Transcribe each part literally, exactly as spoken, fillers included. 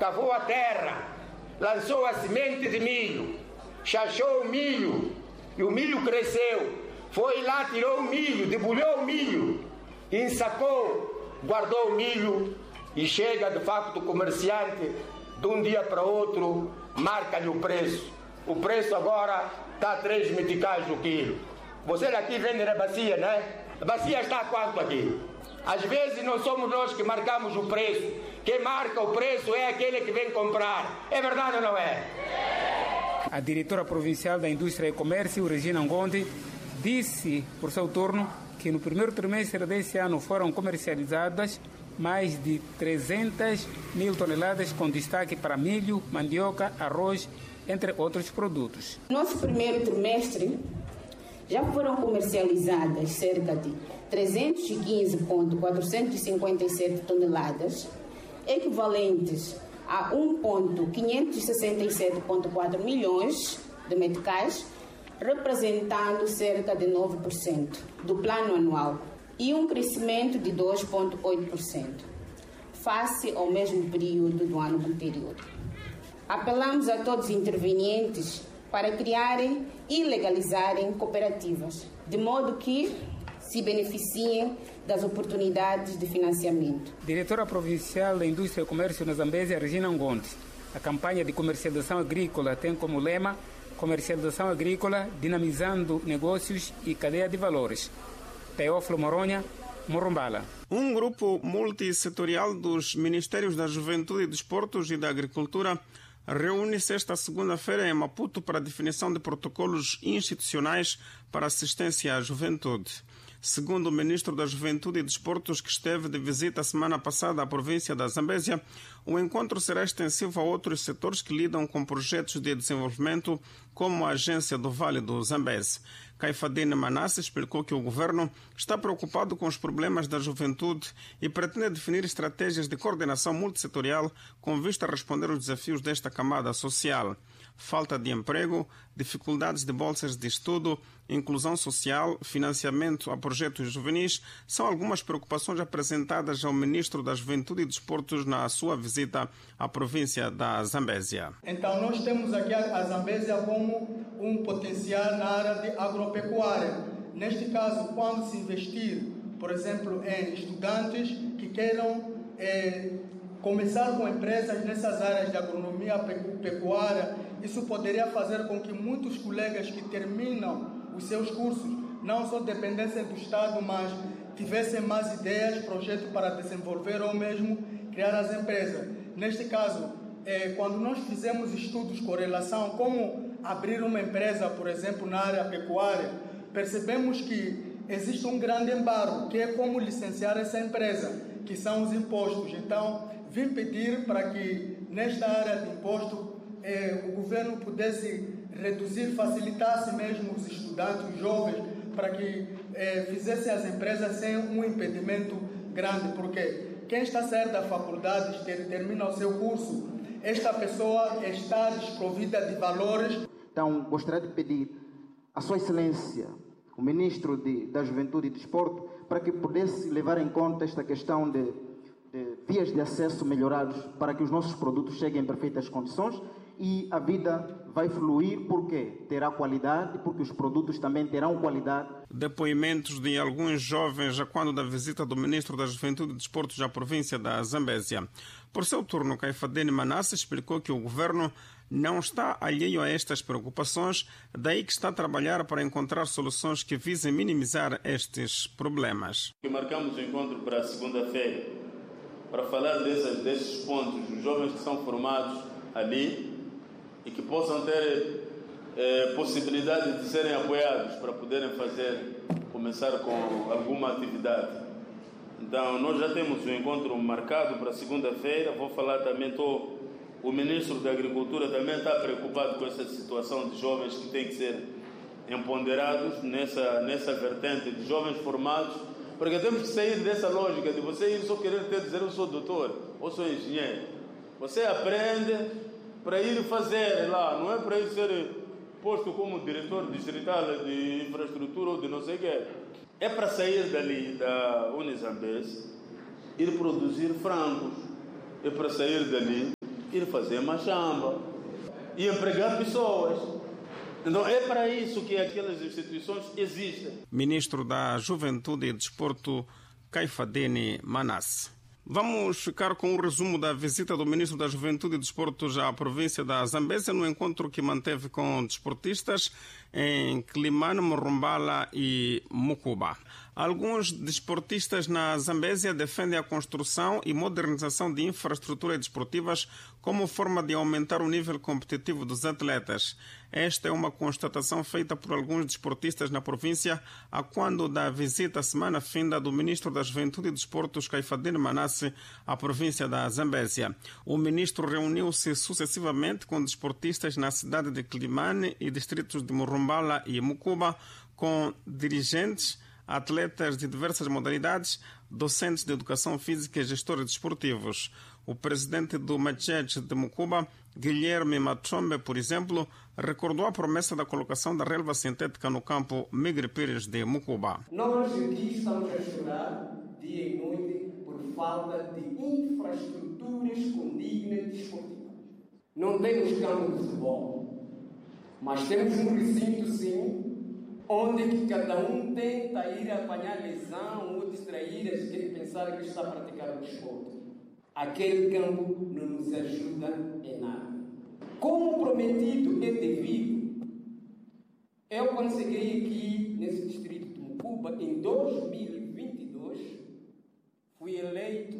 cavou a terra, lançou a semente de milho, chachou o milho e o milho cresceu. Foi lá, tirou o milho, debulhou o milho, ensacou, guardou o milho e chega de facto o comerciante de um dia para outro, marca-lhe o preço. O preço agora está a três meticais o quilo. Vocês aqui vendem a bacia, né? A bacia está a quanto aqui? Às vezes não somos nós que marcamos o preço. Quem marca o preço é aquele que vem comprar. É verdade ou não é? A diretora provincial da Indústria e Comércio, Regina Ngonde, disse, por seu turno, que no primeiro trimestre desse ano foram comercializadas mais de trezentas mil toneladas, com destaque para milho, mandioca, arroz, entre outros produtos. Nosso primeiro trimestre já foram comercializadas cerca de trezentas e quinze vírgula quatrocentos e cinquenta e sete toneladas, equivalentes a um vírgula quinhentos e sessenta e sete vírgula quatro milhões de meticais, representando cerca de nove por cento do plano anual e um crescimento de dois vírgula oito por cento, face ao mesmo período do ano anterior. Apelamos a todos os intervenientes para criarem e legalizarem cooperativas, de modo que se beneficiem das oportunidades de financiamento. Diretora Provincial da Indústria e Comércio na Zambésia, Regina Ngonde. A campanha de comercialização agrícola tem como lema comercialização agrícola, dinamizando negócios e cadeia de valores. Teófilo Moronha, Morumbala. Um grupo multissetorial dos Ministérios da Juventude, Desportos e da Agricultura reúne-se esta segunda-feira em Maputo para a definição de protocolos institucionais para assistência à juventude. Segundo o ministro da Juventude e Desportos, que esteve de visita a semana passada à província da Zambésia, o encontro será extensivo a outros setores que lidam com projetos de desenvolvimento, como a Agência do Vale do Zambésia. Caifadine Manasse explicou que o governo está preocupado com os problemas da juventude e pretende definir estratégias de coordenação multissetorial com vista a responder aos desafios desta camada social. Falta de emprego, dificuldades de bolsas de estudo, inclusão social, financiamento a projetos juvenis são algumas preocupações apresentadas ao ministro da Juventude e Desportos na sua visita à província da Zambésia. Então nós temos aqui a Zambésia como um potencial na área de agropecuária. Neste caso, quando se investir, por exemplo, em estudantes que queiram eh, começar com empresas nessas áreas de agronomia pecuária, isso poderia fazer com que muitos colegas que terminam os seus cursos não só dependessem do Estado, mas tivessem mais ideias, projetos para desenvolver ou mesmo criar as empresas. Neste caso, é, quando nós fizemos estudos com relação a como abrir uma empresa, por exemplo, na área pecuária, percebemos que existe um grande embargo, que é como licenciar essa empresa, que são os impostos. Então, vim pedir para que nesta área de imposto eh, o governo pudesse reduzir, facilitasse mesmo os estudantes, os jovens, para que eh, fizessem as empresas sem um impedimento grande, porque quem está a sair da faculdade, ter, termina o seu curso, esta pessoa está desprovida de valores. Então, gostaria de pedir à Sua Excelência, o Ministro de, da Juventude e Desporto, para que pudesse levar em conta esta questão de, de vias de acesso melhorados para que os nossos produtos cheguem em perfeitas condições e a vida vai fluir porque terá qualidade, porque os produtos também terão qualidade. Depoimentos de alguns jovens a quando da visita do Ministro da Juventude e Desportos à província da Zambésia. Por seu turno, Caifadine Manasse explicou que o governo não está alheio a estas preocupações, daí que está a trabalhar para encontrar soluções que visem minimizar estes problemas. Marcamos o encontro para segunda-feira para falar desses, desses pontos, os jovens que são formados ali e que possam ter eh, possibilidade de serem apoiados para poderem fazer, começar com alguma atividade. Então, nós já temos um encontro marcado para segunda-feira. Vou falar também, tô, o Ministro da Agricultura também está preocupado com essa situação de jovens que têm que ser empoderados nessa, nessa vertente de jovens formados, porque temos que sair dessa lógica de você ir só querer ter, dizer eu sou doutor ou sou engenheiro. Você aprende para ir fazer lá, não é para ir ser posto como diretor distrital de infraestrutura ou de não sei o quê. É para sair dali da Unizambésia, ir produzir frangos. É para sair dali, ir fazer machamba e empregar pessoas. Então é para isso que aquelas instituições existem. Ministro da Juventude e Desporto, Caifadene Manasse. Vamos ficar com um resumo da visita do Ministro da Juventude e Desportos à província da Zambésia no encontro que manteve com desportistas em Climane, Morumbala e Mucuba. Alguns desportistas na Zambésia defendem a construção e modernização de infraestruturas desportivas como forma de aumentar o nível competitivo dos atletas. Esta é uma constatação feita por alguns desportistas na província a quando da visita semana finda do Ministro da Juventude e Desportos, Caifadene Manasse, à província da Zambésia. O ministro reuniu-se sucessivamente com desportistas na cidade de Climane e distritos de Morumbala e Mucuba, com dirigentes, atletas de diversas modalidades, docentes de educação física e gestores desportivos. O presidente do Machete de Mucuba, Guilherme Matrombe, por exemplo, recordou a promessa da colocação da relva sintética no campo Migre Pires de Mucuba. Nós aqui estamos a chorar dia e noite por falta de infraestruturas condignas desportivas. Não temos campo de futebol, mas temos um recinto, sim, onde que cada um tenta ir apanhar lesão ou distrair-se de pensar que está a praticar o desporto. Aquele campo não nos ajuda em nada. Como prometido é devido, eu quando cheguei aqui nesse distrito de Mucuba em dois mil e vinte e dois, fui eleito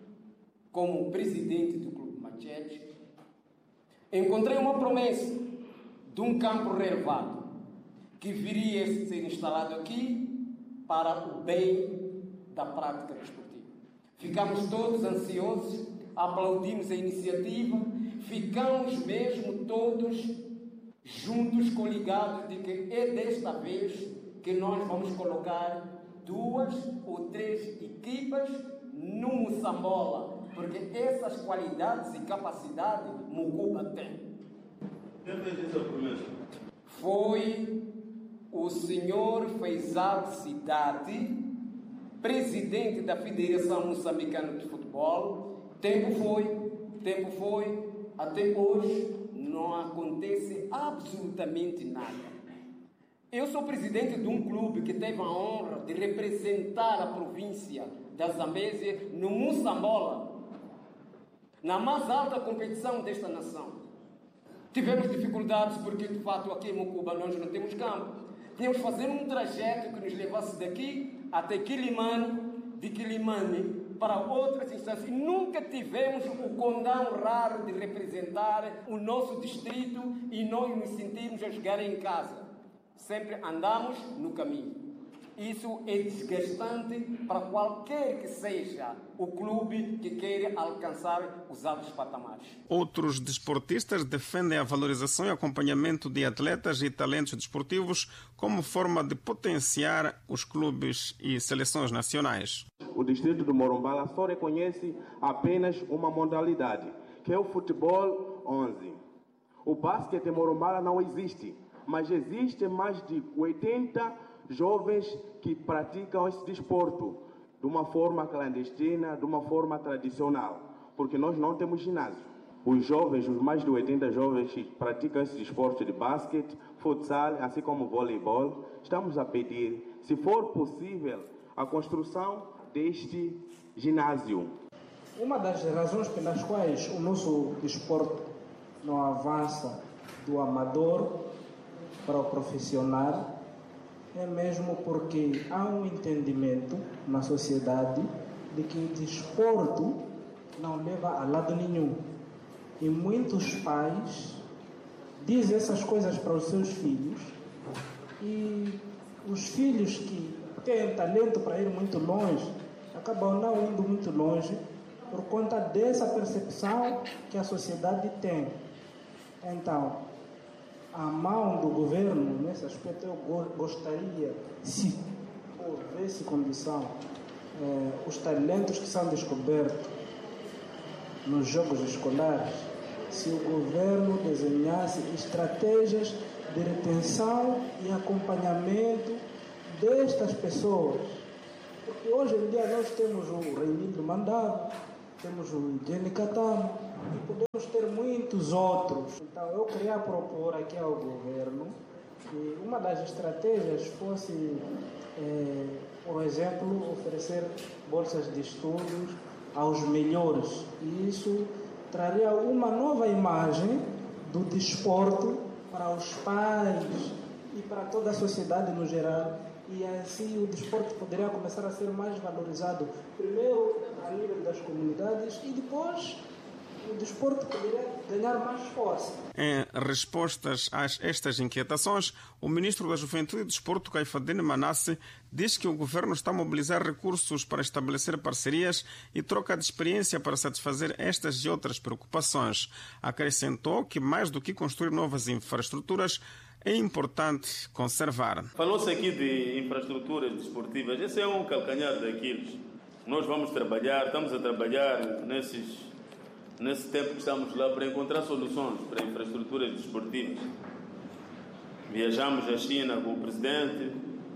como presidente do Clube Machete. Encontrei uma promessa de um campo relevado que viria a ser instalado aqui para o bem da prática desportiva. Ficamos todos ansiosos, aplaudimos a iniciativa, ficamos mesmo todos juntos, coligados de que é desta vez que nós vamos colocar duas ou três equipas no Moçambola, porque essas qualidades e capacidades Mucuba tem. Quem fez essa promessa? Foi o senhor Feizal Cidade, presidente da Federação Moçambicana de Futebol. Tempo foi, tempo foi, até hoje não acontece absolutamente nada. Eu sou presidente de um clube que teve a honra de representar a província da Zambésia no Moçambola, na mais alta competição desta nação. Tivemos dificuldades porque, de fato, aqui em Mucuba nós não temos campo. Tínhamos que fazer um trajeto que nos levasse daqui até Quilimane, de Quilimane para outras instâncias. E nunca tivemos o condão raro de representar o nosso distrito e nós nos sentirmos a jogar em casa. Sempre andamos no caminho. Isso é desgastante para qualquer que seja o clube que queira alcançar os altos patamares. Outros desportistas defendem a valorização e acompanhamento de atletas e talentos desportivos como forma de potenciar os clubes e seleções nacionais. O distrito do Morumbala só reconhece apenas uma modalidade, que é o futebol onze. O basquete em Morumbala não existe, mas existem mais de oitenta jovens que praticam esse desporto de uma forma clandestina, de uma forma tradicional, porque nós não temos ginásio. Os jovens, os mais de oitenta jovens que praticam esse desporto de basquete, futsal, assim como voleibol, estamos a pedir, se for possível, a construção deste ginásio. Uma das razões pelas quais o nosso desporto não avança do amador para o profissional é mesmo porque há um entendimento na sociedade de que o desporto não leva a lado nenhum. E muitos pais dizem essas coisas para os seus filhos e os filhos que têm talento para ir muito longe acabam não indo muito longe por conta dessa percepção que a sociedade tem. Então, a mão do governo, nesse aspecto, eu gostaria, se houvesse condição, eh, os talentos que são descobertos nos jogos escolares, se o governo desenhasse estratégias de retenção e acompanhamento destas pessoas. Porque hoje em dia nós temos o Reinildo Mandava, temos o Jenny Catamo, e podemos ter os outros. Então eu queria propor aqui ao governo que uma das estratégias fosse, eh, por exemplo, oferecer bolsas de estudos aos melhores. E isso traria uma nova imagem do desporto para os pais e para toda a sociedade no geral. E assim o desporto poderia começar a ser mais valorizado, primeiro a nível das comunidades e depois o desporto poderia ganhar mais força. Em respostas a estas inquietações, o ministro da Juventude e Desporto, Caifadine Manasse, diz que o governo está a mobilizar recursos para estabelecer parcerias e troca de experiência para satisfazer estas e outras preocupações. Acrescentou que, mais do que construir novas infraestruturas, é importante conservar. Falou-se aqui de infraestruturas desportivas. Esse é um calcanhar daqueles. Nós vamos trabalhar, estamos a trabalhar nesses, nesse tempo que estamos lá para encontrar soluções para infraestruturas desportivas. Viajamos à China com o presidente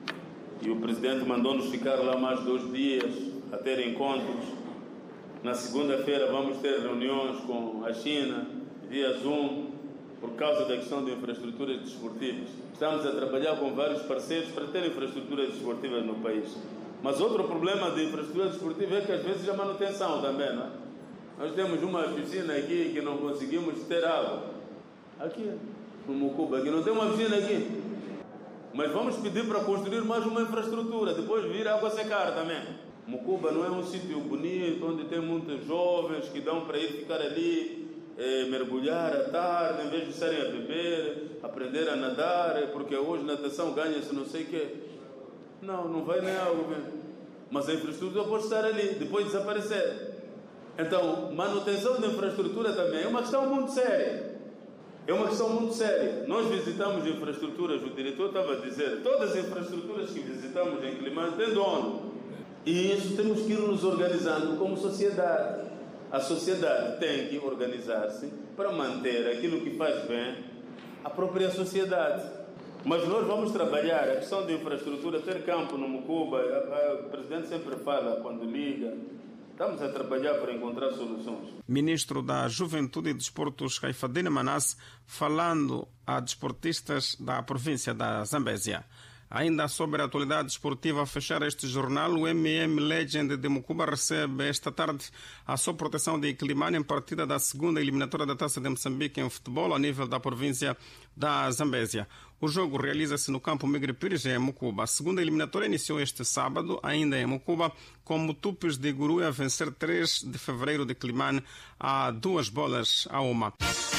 e o presidente mandou-nos ficar lá mais dois dias a ter encontros. Na segunda-feira vamos ter reuniões com a China via Zoom, por causa da questão de infraestruturas desportivas. Estamos a trabalhar com vários parceiros para ter infraestruturas desportivas no país. Mas outro problema de infraestrutura desportiva é que às vezes a manutenção também, não é? Nós temos uma piscina aqui que não conseguimos ter água. Aqui, no Mucuba, que não tem uma piscina aqui. Mas vamos pedir para construir mais uma infraestrutura, depois vir água secar também. Mucuba não é um sítio bonito, onde tem muitos jovens que dão para ir ficar ali, É, mergulhar à tarde, em vez de estarem a beber, aprender a nadar, porque hoje natação ganha-se não sei o quê. Não, não vai nem algo mesmo. Mas a infraestrutura pode estar ali, depois desaparecer. Então, manutenção da infraestrutura também é uma questão muito séria. É uma questão muito séria. Nós visitamos infraestruturas, o diretor estava a dizer, todas as infraestruturas que visitamos em Quelimane têm dono. E isso temos que ir nos organizando como sociedade. A sociedade tem que organizar-se para manter aquilo que faz bem à própria sociedade. Mas nós vamos trabalhar a questão de infraestrutura, ter campo no Mucuba. O presidente sempre fala quando liga. Estamos a trabalhar para encontrar soluções. Ministro da Juventude e Desportos, Caifadine Manasse, falando a desportistas da província da Zambésia. Ainda sobre a atualidade desportiva, a fechar este jornal, o M M Legend de Mucuba recebe esta tarde a sua proteção de Quelimane em partida da segunda eliminatória da Taça de Moçambique em futebol a nível da província da Zambésia. O jogo realiza-se no campo Migre Pires, em Mucuba. A segunda eliminatória iniciou este sábado, ainda em Mucuba, com Mutupes de Gurue a vencer três de fevereiro de Quelimane a duas bolas a uma.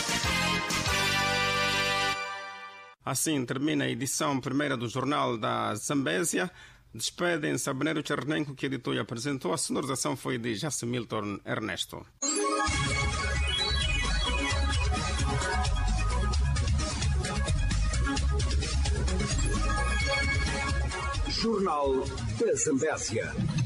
Assim termina a edição primeira do Jornal da Zambésia. Despedem-se Abneiro Chernenko, que editou e apresentou. A sonorização foi de Jassimilton Ernesto. Jornal da Zambésia.